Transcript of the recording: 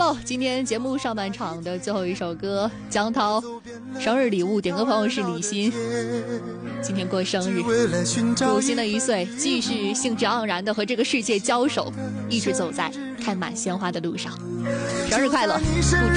好，今天节目上半场的最后一首歌，江涛生日礼物点歌朋友是李欣，今天过生日，祝新的一岁继续兴致盎然的和这个世界交手，一直走在开满鲜花的路上，生日快乐，不止